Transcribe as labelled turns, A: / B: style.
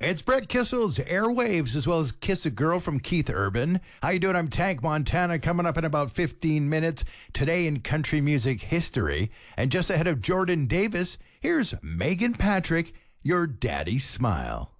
A: It's Brett Kissel's Airwaves, as well as Kiss a Girl from Keith Urban. How you doing? I'm Tank Montana, coming up in about 15 minutes. Today in country music history. And just ahead of Jordan Davis, here's Megan Patrick, Your Daddy's Smile.